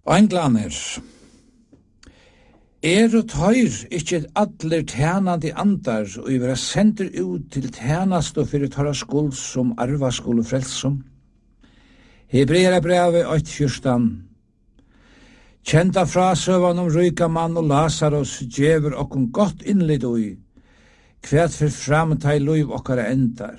Englander, og tøyr ikkje allir tænandi andar og vera sendur ut til tænast og fyrir tørra skuld som arva skuld frelsum. Hebrea brevet 8:14. Kjenta frasøvan om ryka mann og Lazarus djever okkom godt innlid ui, kvært for framtei luiv okkara endar.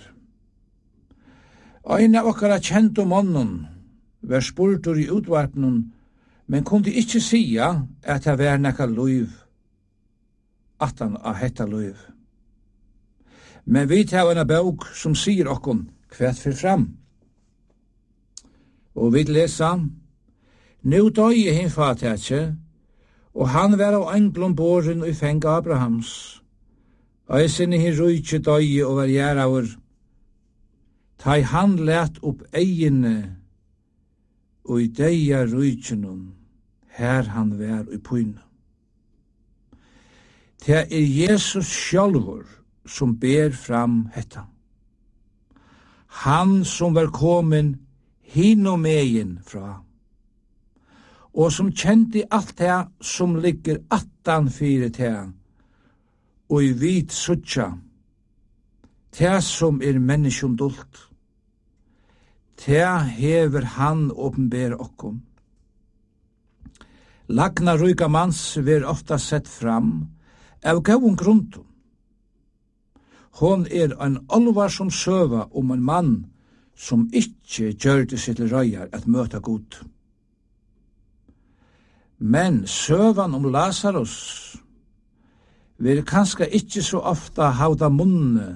Ein av okkara kjentu monnun var spurtur i utvarpnun, men kunde ikkje sia at det var nekka luiv, atan av hetta luiv. Men vi tar en bok som sier okkom kvært for fram. Og vi lesa, nu døye hin fatatje, og han var av englom båren og fenga Abrahams. Eisen hin rujtje døye og var gjeravur. Tai han let opp egene, og i deia rujtjenum, her han var i pyna. Det Jesus sjálvur som ber fram hetta. Han som var komin hino megin fra, og som kjenti alt det som ligger attan fyrir det, og i vit suttja, det som menneskjum dult, det hever han åpenber okkom. Lagna ryka mans ver ofta sett fram av gavun gruntum. Hon en alvarsom søva om en mann som ikkje gjørte sitt røyar at møta god. Men søvan om Lazarus vil kanskje ikkje så ofta hauda munne,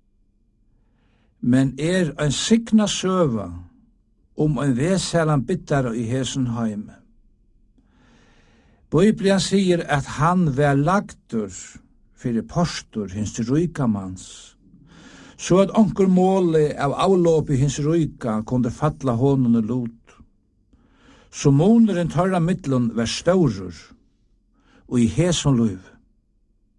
men en signa søva om en veselan bittara i hesen heim. Bibelen sier at han var lagtur fyrir postur hins rykamans, så at onkur måli av avlåpi hins ryka kunde falla honum og lut. Så måneren tørra mittlun var staurur, og i hesson luiv.